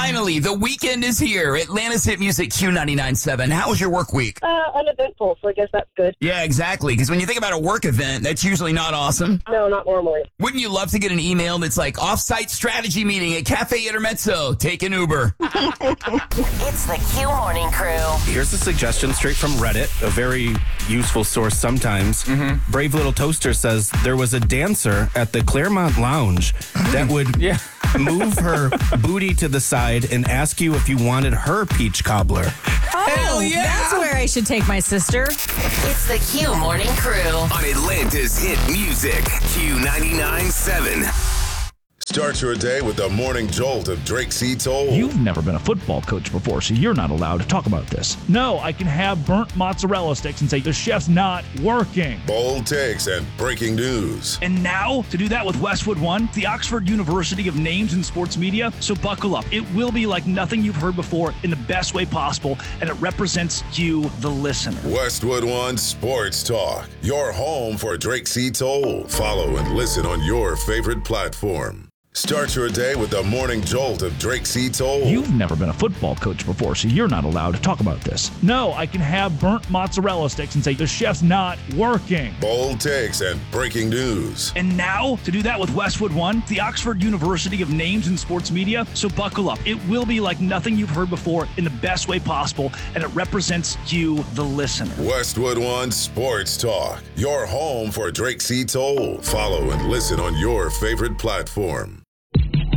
Finally, the weekend is here. Atlanta's hit music Q99.7. How was your work week? Uneventful, so I guess that's good. Yeah, exactly. Because when you think about a work event, that's usually not awesome. No, not normally. Wouldn't you love to get an email that's like off-site strategy meeting at Cafe Intermezzo? Take an Uber. It's the Q Morning Crew. Here's a suggestion straight from Reddit, a very useful source sometimes. Brave Little Toaster says there was a dancer at the Claremont Lounge that would move her booty to the side and ask you if you wanted her peach cobbler. Hell yeah! That's where I should take my sister. It's the Q Morning Crew. On Atlanta's hit music, Q99.7. Start your day with the morning jolt of Drake C. Toll. You've never been a football coach before, so you're not allowed to talk about this. No, I can have burnt mozzarella sticks and say the chef's not working. Bold takes and breaking news. And now, to do that with Westwood One, the Oxford University of Names in Sports Media, so buckle up. It will be like nothing you've heard before in the best way possible, and it represents you, the listener. Westwood One Sports Talk, your home for Drake C. Toll. Follow and listen on your favorite platform. Start your day with the morning jolt of Drake C. Toll. You've never been a football coach before, so you're not allowed to talk about this. No, I can have burnt mozzarella sticks and say the chef's not working. Bold takes and breaking news. And now, to do that with Westwood One, the Oxford University of Names in Sports Media, so buckle up. It will be like nothing you've heard before in the best way possible, and it represents you, the listener. Westwood One Sports Talk, your home for Drake C. Toll. Follow and listen on your favorite platform.